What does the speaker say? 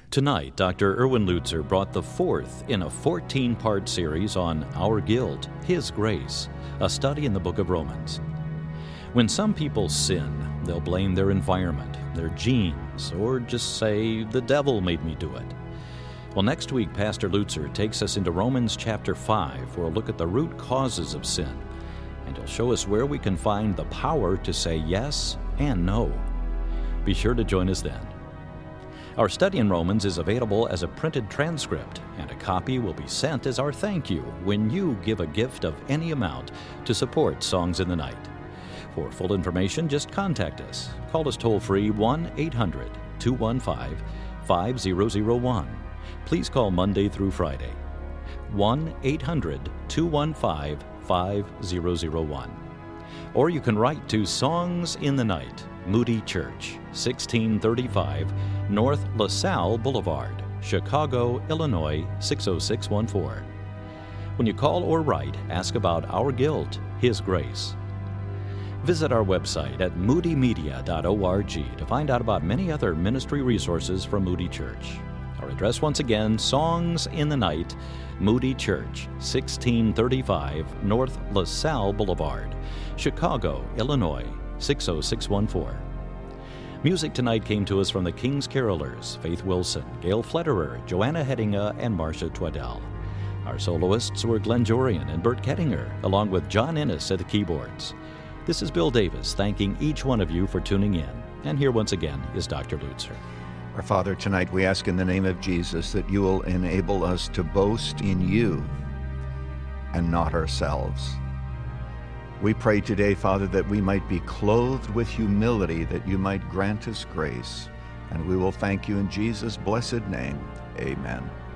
Tonight, Dr. Erwin Lutzer brought the fourth in a 14-part series on Our Guilt, His Grace, a study in the book of Romans. When some people sin, they'll blame their environment, their genes, or just say, the devil made me do it. Well, next week, Pastor Lutzer takes us into Romans chapter 5 for a look at the root causes of sin, and he'll show us where we can find the power to say yes and no. Be sure to join us then. Our study in Romans is available as a printed transcript, and a copy will be sent as our thank you when you give a gift of any amount to support Songs in the Night. For full information, just contact us. Call us toll-free 1-800-215-5001. Please call Monday through Friday. 1-800-215-5001. Or you can write to Songs in the Night, Moody Church, 1635 North LaSalle Boulevard, Chicago, Illinois, 60614. When you call or write, ask about Our Guilt, His Grace. Visit our website at moodymedia.org to find out about many other ministry resources from Moody Church. Our address once again, Songs in the Night, Moody Church, 1635 North LaSalle Boulevard, Chicago, Illinois, 60614. Music tonight came to us from the King's Carolers, Faith Wilson, Gail Fletterer, Joanna Headinga, and Marcia Twaddell. Our soloists were Glenn Jorian and Bert Kettinger, along with John Innes at the keyboards. This is Bill Davis, thanking each one of you for tuning in. And here once again is Dr. Lutzer. Our Father, tonight we ask in the name of Jesus that you will enable us to boast in you and not ourselves. We pray today, Father, that we might be clothed with humility, that you might grant us grace. And we will thank you in Jesus' blessed name. Amen.